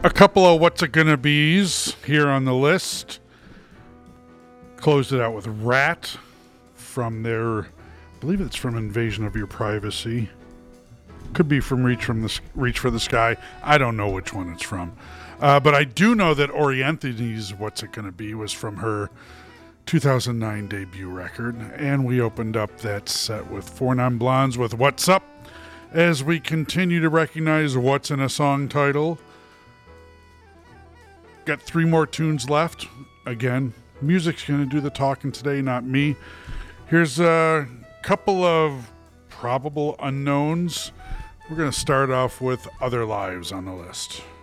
A couple of What's It Gonna Be's here on the list. Closed it out with Rat from their, I believe it's from Invasion of Your Privacy. Could be from Reach for the Sky. I don't know which one it's from. But I do know that Orianthony's What's It Gonna Be was from her 2009 debut record. And we opened up that set with Four Non Blondes with What's Up, as we continue to recognize what's in a song title. Got 3 more tunes left. Again, music's going to do the talking today, not me. Here's a couple of probable unknowns. We're going to start off with Other Lives on the list.